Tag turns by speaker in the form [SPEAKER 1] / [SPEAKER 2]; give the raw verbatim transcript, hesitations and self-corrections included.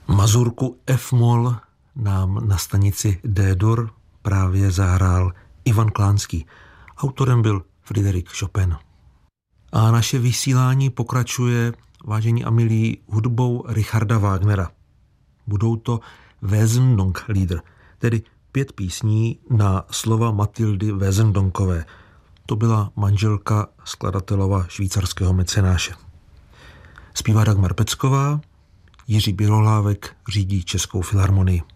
[SPEAKER 1] Mazurku F-moll nám na stanici D-dur právě zahrál Ivan Klánský. Autorem byl Frédéric Chopin. A naše vysílání pokračuje, vážení a milí, hudbou Richarda Wagnera. Budou to Wesendonck-Lieder, tedy pět písní na slova Matildy Wesendonkové. To byla manželka skladatelova švýcarského mecenáše. Zpívá Dagmar Pecková, Jiří Bělohlávek řídí Českou filharmonii.